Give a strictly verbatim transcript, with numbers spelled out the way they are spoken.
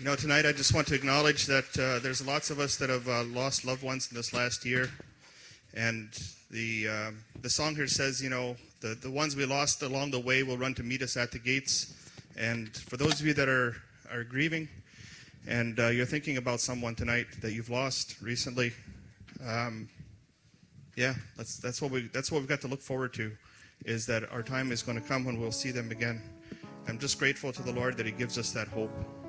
You know, tonight I just want to acknowledge that uh, there's lots of us that have uh, lost loved ones in this last year. And the um, the song here says, you know, the, the ones we lost along the way will run to meet us at the gates. And for those of you that are, are grieving and uh, you're thinking about someone tonight that you've lost recently, um, yeah, that's that's what we that's what we've got to look forward to, is that our time is going to come when we'll see them again. I'm just grateful to the Lord that He gives us that hope.